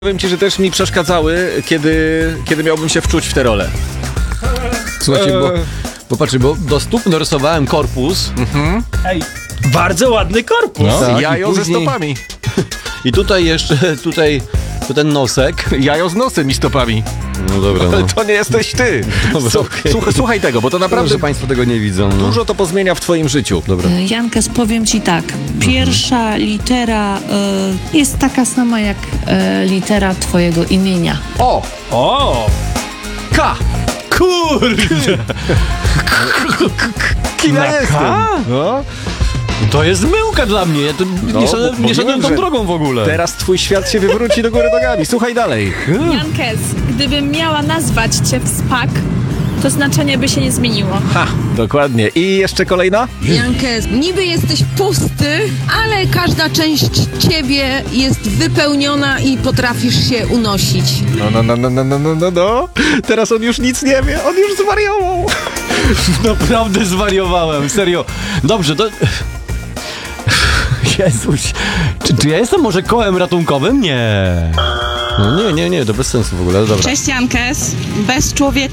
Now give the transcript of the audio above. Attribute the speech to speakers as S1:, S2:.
S1: Powiem ci, że też mi przeszkadzały, kiedy miałbym się wczuć w tę rolę.
S2: Słuchajcie, bo patrzcie, bo do stóp narysowałem korpus.
S3: Ej, bardzo ładny korpus.
S2: No. Tak,
S1: Jajo
S2: i
S1: ze
S2: później-
S1: stopami.
S2: I tutaj jeszcze, to ten nosek.
S1: Jajo z nosem i stopami.
S2: No dobra,
S1: Ale
S2: no.
S1: to nie jesteś ty.
S2: Dobra, okej.
S1: Słuchaj tego, bo to naprawdę
S2: Że państwo tego nie widzą. No.
S1: dużo to pozmienia w twoim życiu.
S2: Dobra.
S4: Jankes, powiem ci tak. Pierwsza litera jest taka sama jak litera twojego imienia.
S3: O!
S1: K!
S3: Kurde!
S1: Kim ja
S3: Na
S1: jestem?
S3: K?
S1: No.
S2: To jest myłka dla mnie. Ja to nie szedłem,
S1: bo
S2: nie szedłem
S1: wiem,
S2: tą
S1: że
S2: drogą w ogóle.
S1: Teraz twój świat się wywróci do góry nogami. Słuchaj dalej.
S5: Jankes, gdybym miała nazwać cię w SPAK, to znaczenie by się nie zmieniło.
S1: Ha, dokładnie. I jeszcze kolejna?
S6: Jankes, niby jesteś pusty, ale każda część ciebie jest wypełniona i potrafisz się unosić.
S1: No. Teraz on już nic nie wie. On już zwariował.
S2: Naprawdę zwariowałem, serio. Dobrze, to... Jezuś, czy ja jestem może kołem ratunkowym? Nie. No nie, to bez sensu w ogóle, dobra.
S7: Cześć Jankes, bez człowieka